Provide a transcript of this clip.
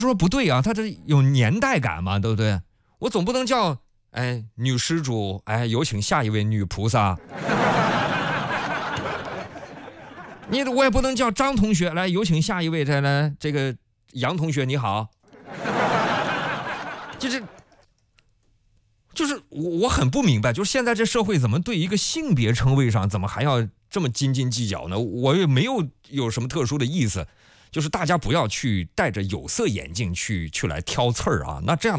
说不对啊，他这有年代感嘛，对不对？我总不能叫女施主，有请下一位女菩萨。我也不能叫张同学，来有请下一位，来这个杨同学你好。就是我很不明白，就是现在这社会怎么对一个性别称谓上怎么还要这么斤斤计较呢？我也没有什么特殊的意思，就是大家不要去戴着有色眼镜去来挑刺儿啊，那这样的